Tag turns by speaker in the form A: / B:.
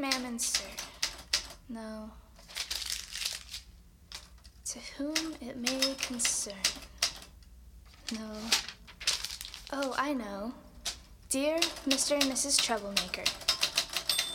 A: Mammon, sir. No. To whom it may concern. No. Oh, I know. Dear Mr. and Mrs. Troublemaker,